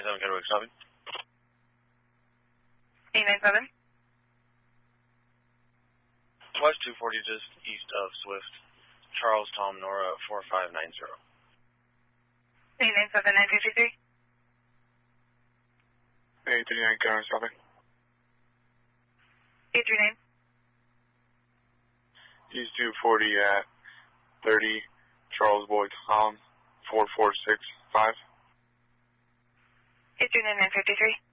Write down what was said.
897 Kennewick Shopping. 897? West 240 just east of Swift. Charles Tom Nora 4590. 897 953? 839 Kennewick Shopping. 839? East 240 at 30 Charles Boyd Tom 4465. 839 953?